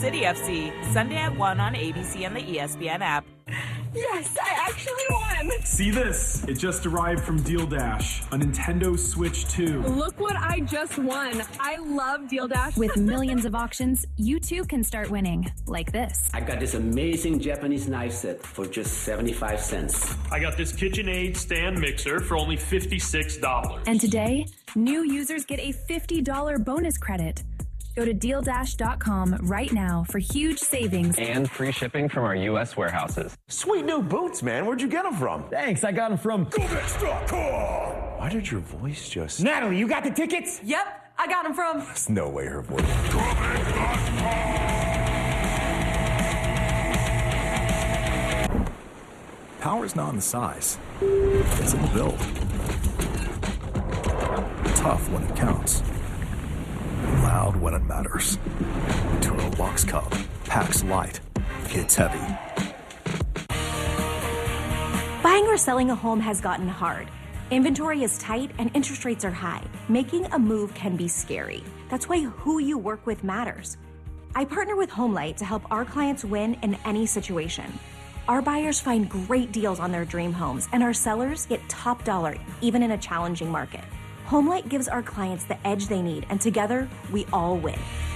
City FC, Sunday at 1 on ABC and the ESPN app. Yes, I actually won! See this? It just arrived from Deal Dash, a Nintendo Switch 2. Look what I just won. I love Deal Dash. With millions of auctions, you too can start winning, like this. I got this amazing Japanese knife set for just 75 cents. I got this KitchenAid stand mixer for only $56. And today, new users get a $50 bonus credit. Go to DealDash.com right now for huge savings. And free shipping from our U.S. warehouses. Sweet new boots, man. Where'd you get them from? Thanks, I got them from Comex.com. Why did your voice just... Natalie, you got the tickets? Yep, I got them from... There's no way her voice... Comex.com. Power's not in the size. It's in the build. Tough when it counts. Loud when it matters. Turo Box Cub. Packs light. Hits heavy. Buying or selling a home has gotten hard. Inventory is tight and interest rates are high. Making a move can be scary. That's why who you work with matters. I partner with HomeLight to help our clients win in any situation. Our buyers find great deals on their dream homes, and our sellers get top dollar even in a challenging market. HomeLight gives our clients the edge they need, and together, we all win.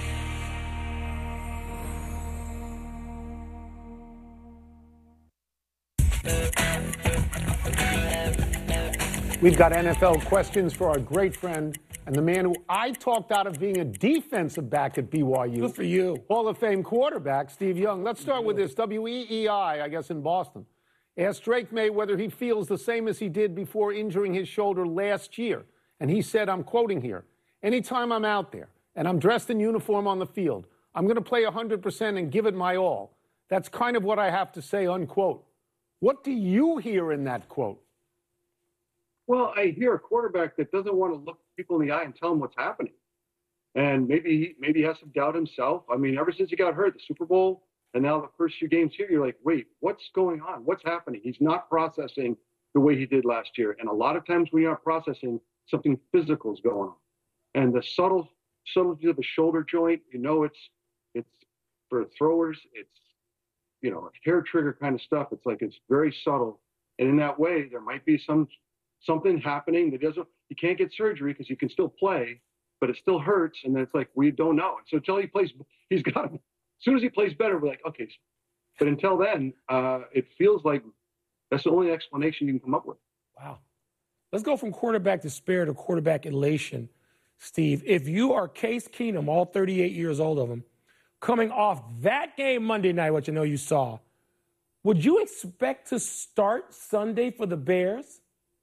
We've got NFL questions for our great friend and the man who I talked out of being a defensive back at BYU. Good for you. Hall of Fame quarterback, Steve Young. Let's start with this. WEEI, I guess, in Boston, asked Drake May whether he feels the same as he did before injuring his shoulder last year. And he said, I'm quoting here, anytime I'm out there and I'm dressed in uniform on the field, I'm going to play 100% and give it my all. That's kind of what I have to say, unquote. What do you hear in that quote? Well, I hear a quarterback that doesn't want to look people in the eye and tell them what's happening. And maybe he has some doubt himself. I mean, ever since he got hurt, the Super Bowl, and now the first few games here, you're like, wait, what's going on? What's happening? He's not processing the way he did last year. And a lot of times when you're not processing, something physical is going on. And the subtlety of the shoulder joint, it's for throwers, it's, a hair trigger kind of stuff. It's like, it's very subtle. And in that way, there might be something happening that you can't get surgery because you can still play, but it still hurts. And then it's like, we don't know. So until he plays, as soon as he plays better, we're like, okay. But until then, it feels like that's the only explanation you can come up with. Wow. Let's go from quarterback despair to quarterback elation, Steve. If you are Case Keenum, all 38 years old of him, coming off that game Monday night, which I know you saw, would you expect to start Sunday for the Bears?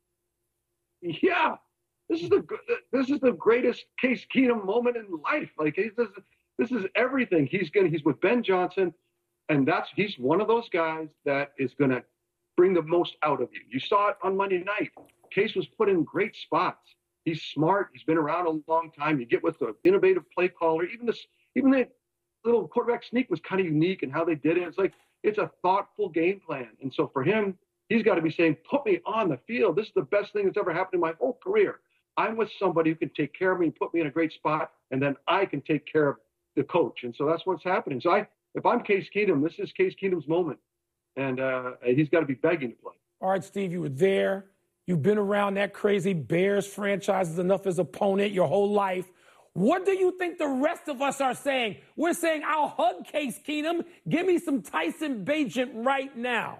Yeah. This is the greatest Case Keenum moment in life. Like, this is everything. He's with Ben Johnson, and he's one of those guys that is going to bring the most out of you. You saw it on Monday night. Case was put in great spots. He's smart. He's been around a long time. You get with the innovative play caller. Even the little quarterback sneak was kind of unique in how they did it. It's like, it's a thoughtful game plan. And so for him, he's got to be saying, put me on the field. This is the best thing that's ever happened in my whole career. I'm with somebody who can take care of me and put me in a great spot, and then I can take care of the coach. And so that's what's happening. So if I'm Case Keenum, this is Case Keenum's moment. And he's got to be begging to play. All right, Steve, you were there. You've been around that crazy Bears franchise enough as opponent your whole life. What do you think the rest of us are saying? We're saying, I'll hug Case Keenum. Give me some Tyson Bagent right now.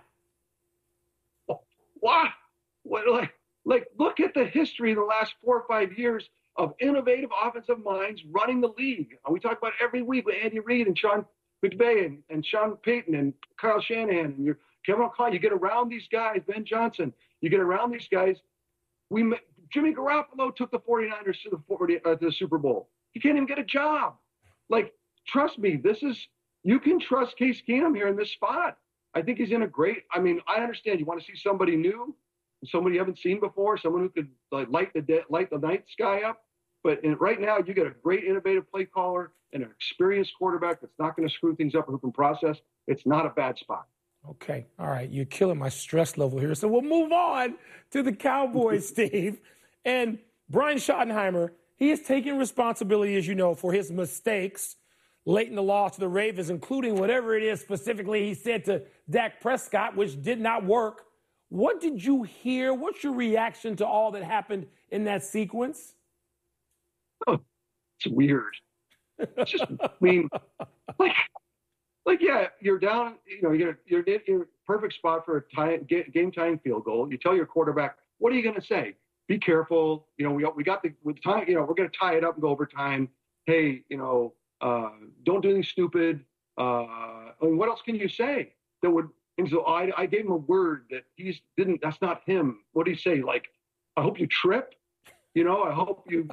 Wow. Like, look at the history in the last 4 or 5 years of innovative offensive minds running the league. We talk about it every week with Andy Reid and Sean McVay and Sean Payton and Kyle Shanahan and Kevin O'Connell. You get around these guys, Ben Johnson. You get around these guys. Jimmy Garoppolo took the 49ers to the Super Bowl. He can't even get a job. Like, trust me, you can trust Case Keenum here in this spot. I think he's in I understand you want to see somebody new, somebody you haven't seen before, someone who could light the night sky up. But right now, you get a great innovative play caller and an experienced quarterback that's not going to screw things up or who can process. It's not a bad spot. Okay. All right. You're killing my stress level here. So we'll move on to the Cowboys, Steve. And Brian Schottenheimer, he is taking responsibility, as you know, for his mistakes late in the loss to the Ravens, including whatever it is specifically he said to Dak Prescott, which did not work. What did you hear? What's your reaction to all that happened in that sequence? Oh, it's weird. It's just, I mean, yeah, you're down, you're perfect spot for a game-tying field goal. You tell your quarterback, what are you going to say? Be careful. We got the time. We're going to tie it up and go overtime. Hey, don't do anything stupid. What else can you say that would? And so I gave him a word that that's not him. What do you say? Like, I hope you trip. I hope you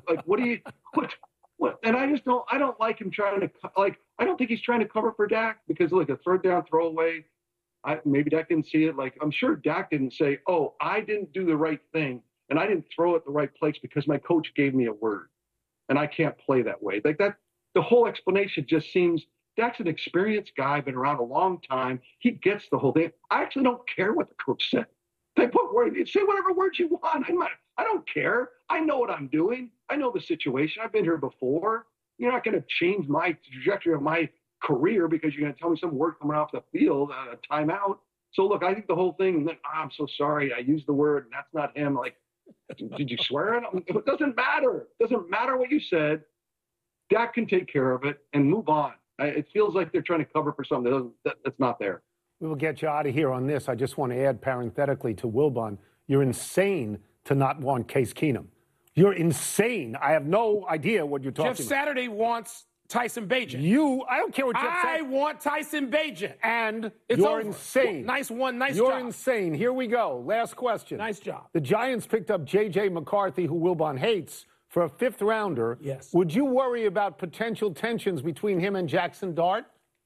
what? And I don't like him trying to, I don't think he's trying to cover for Dak because, look, a third down throwaway, maybe Dak didn't see it. Like, I'm sure Dak didn't say, oh, I didn't do the right thing and I didn't throw it the right place because my coach gave me a word and I can't play that way. Like that, the whole explanation just seems, Dak's an experienced guy, been around a long time. He gets the whole thing. I actually don't care what the coach said. They put words, say whatever words you want. I don't care. I know what I'm doing. I know the situation. I've been here before. You're not going to change my trajectory of my career because you're going to tell me some word coming off the field, a timeout. So look, I think the whole thing, I'm so sorry. I used the word and that's not him. Like, did you swear at him? It doesn't matter. It doesn't matter what you said. Dak can take care of it and move on. It feels like they're trying to cover for something that's not there. We will get you out of here on this. I just want to add parenthetically to Wilbon, you're insane to not want Case Keenum. You're insane. I have no idea what you're talking Jeff about. Saturday wants Tyson Bagent. I don't care what Jeff said. I want Tyson Bagent. And it's you're over. insane. Nice job. You're insane. Here we go. Last question. Nice job. The Giants picked up J.J. McCarthy, who Wilbon hates, for a fifth rounder. Yes. Would you worry about potential tensions between him and Jackson Dart?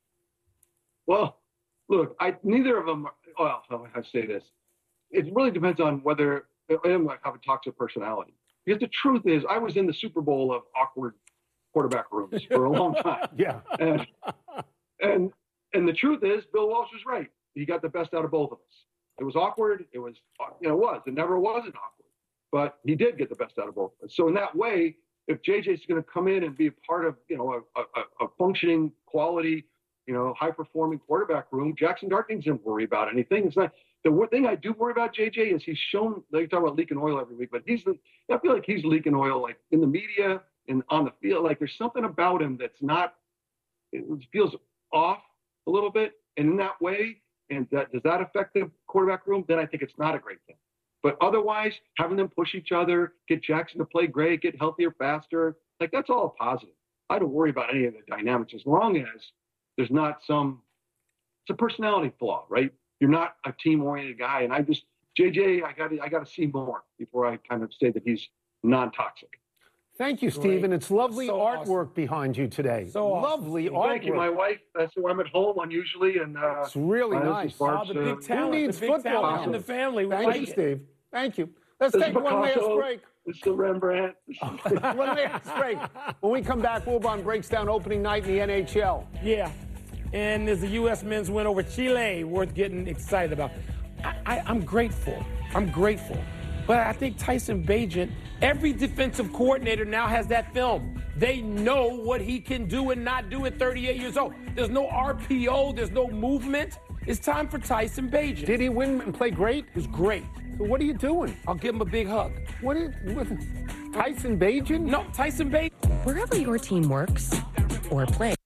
Well, look, neither of them. Well, I say this. It really depends on whether I have a toxic personality. Because the truth is, I was in the Super Bowl of awkward quarterback rooms for a long time. Yeah. And the truth is, Bill Walsh was right. He got the best out of both of us. It was awkward. It was, it never wasn't awkward. But he did get the best out of both of us. So in that way, if JJ's going to come in and be a part of, a functioning, quality, high-performing quarterback room, Jackson Dart doesn't worry about anything. It's not. The thing I do worry about JJ is he's shown, they talk about leaking oil every week, but I feel like he's leaking oil like in the media and on the field. Like there's something about him that's not, it feels off a little bit. And in that way, does that affect the quarterback room? Then I think it's not a great thing. But otherwise, having them push each other, get Jackson to play great, get healthier faster, like that's all positive. I don't worry about any of the dynamics as long as there's not it's a personality flaw, right? You're not a team-oriented guy. And JJ, I got to see more before I kind of say that he's non-toxic. Thank you, Stephen. It's lovely artwork behind you today. Lovely artwork. Thank you. My wife, that's where I'm at home unusually. And it's really nice. The big talent. Who needs the big football talent in the family. Thank you, Steve. Thank you. Let's take one last break. It's the Rembrandt. One last break. When we come back, Wilbon breaks down opening night in the NHL. Yeah. And there's a U.S. men's win over Chile worth getting excited about. I'm grateful. But I think Tyson Bagent, every defensive coordinator now has that film. They know what he can do and not do at 38 years old. There's no RPO. There's no movement. It's time for Tyson Bagent. Did he win and play great? It was great. So what are you doing? I'll give him a big hug. What Tyson Bagent? No, Tyson Bagent. Wherever your team works or plays,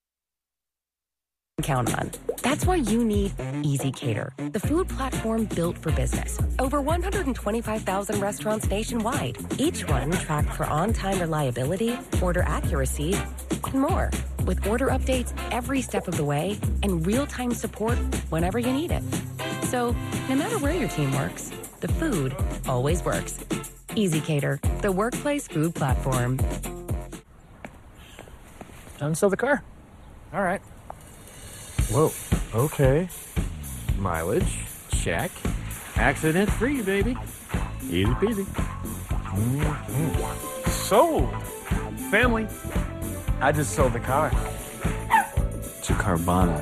count on. That's why you need ezCater, the food platform built for business. Over 125,000 restaurants nationwide, each one tracked for on-time reliability, order accuracy, and more. With order updates every step of the way and real-time support whenever you need it. So, no matter where your team works, the food always works. ezCater, the workplace food platform. Time to sell the car. All right. Whoa, okay. Mileage, check. Accident-free, baby. Easy peasy. Sold. Family. I just sold the car. To Carvana.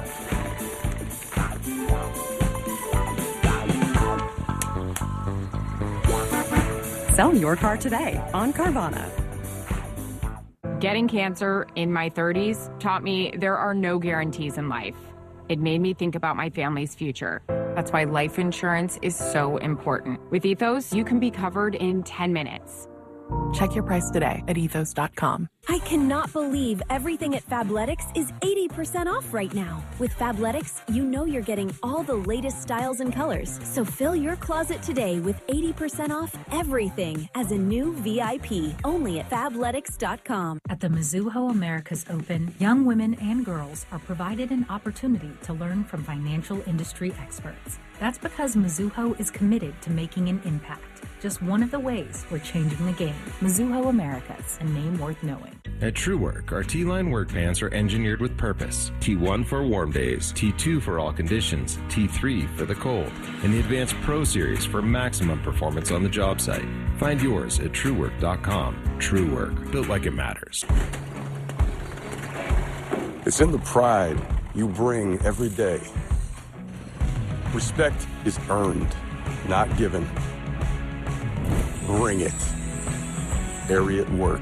Sell your car today on Carvana. Getting cancer in my 30s taught me there are no guarantees in life. It made me think about my family's future. That's why life insurance is so important. With Ethos, you can be covered in 10 minutes. Check your price today at ethos.com. I cannot believe everything at Fabletics is 80% off right now. With Fabletics, you know you're getting all the latest styles and colors. So fill your closet today with 80% off everything as a new VIP, only at Fabletics.com. At the Mizuho Americas Open, young women and girls are provided an opportunity to learn from financial industry experts. That's because Mizuho is committed to making an impact. Just one of the ways we're changing the game. Mizuho Americas, a name worth knowing. At TrueWork, our T-line work pants are engineered with purpose. T1 for warm days, T2 for all conditions, T3 for the cold, and the Advanced Pro Series for maximum performance on the job site. Find yours at TrueWork.com. TrueWork, built like it matters. It's in the pride you bring every day. Respect is earned, not given. Bring it. Ariat Work.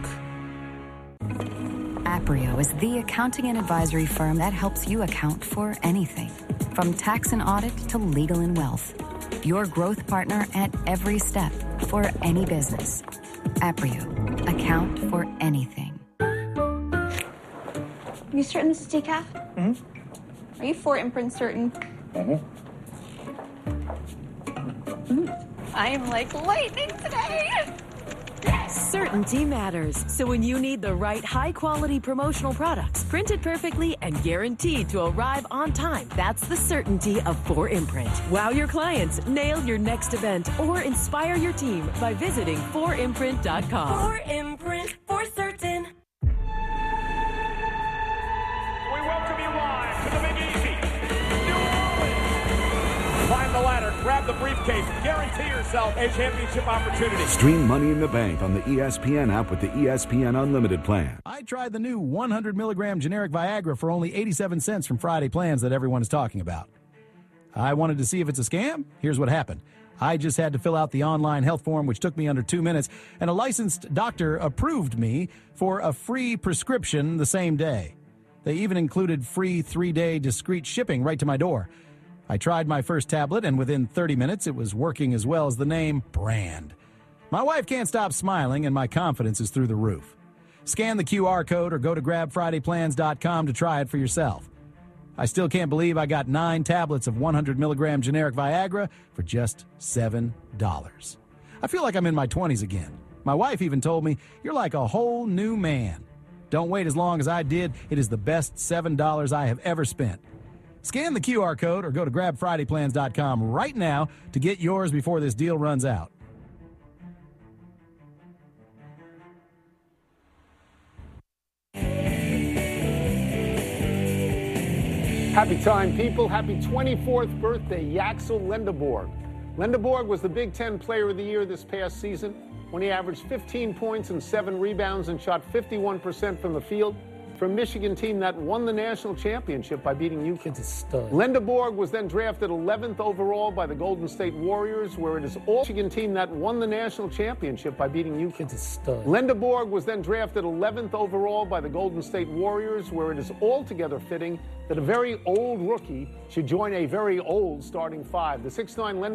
Aprio is the accounting and advisory firm that helps you account for anything, from tax and audit to legal and wealth. Your growth partner at every step for any business. Aprio. Account for anything. You certain this is decaf? Mm-hmm. Are you 4imprint certain? Mm-hmm. I am like lightning today. Certainty matters. So when you need the right high-quality promotional products, printed perfectly and guaranteed to arrive on time, that's the certainty of 4imprint. Wow your clients, nail your next event, or inspire your team by visiting 4imprint.com. 4imprint for certain. We welcome you live to the Big Easy. New Orleans. Climb the ladder, grab the briefcase, guarantee yourself a championship opportunity. Stream Money in the Bank on the ESPN app with the ESPN Unlimited plan. I tried the new 100 milligram generic Viagra for only 87 cents from Friday Plans that everyone is talking about. I wanted to see if it's a scam. Here's what happened. I just had to fill out the online health form, which took me under 2 minutes, and a licensed doctor approved me for a free prescription the same day. They even included free 3-day discreet shipping right to my door. I tried my first tablet, and within 30 minutes, it was working as well as the name brand. My wife can't stop smiling, and my confidence is through the roof. Scan the QR code or go to grabfridayplans.com to try it for yourself. I still can't believe I got 9 tablets of 100 milligram generic Viagra for just $7. I feel like I'm in my 20s again. My wife even told me, "You're like a whole new man." Don't wait as long as I did. It is the best $7 I have ever spent. Scan the QR code or go to grabfridayplans.com right now to get yours before this deal runs out. Happy time, people. Happy 24th birthday, Yaxel Lendeborg. Lendeborg was the Big Ten Player of the Year this past season when he averaged 15 points and 7 rebounds and shot 51% from the field for a Michigan team that won the national championship by beating UConn. Lendeborg was then drafted 11th overall by the Golden State Warriors, where it is all Michigan team that won the national championship by beating UConn. Lendeborg was then drafted 11th overall by the Golden State Warriors, where it is altogether fitting that a very old rookie should join a very old starting five. The 6'9" Lendeborg